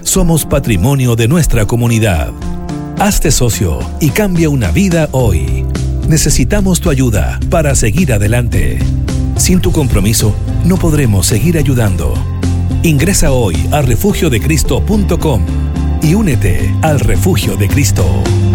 somos patrimonio de nuestra comunidad. Hazte socio y cambia una vida hoy. Necesitamos tu ayuda para seguir adelante. Sin tu compromiso, no podremos seguir ayudando. Ingresa hoy a refugiodecristo.com y únete al Refugio de Cristo.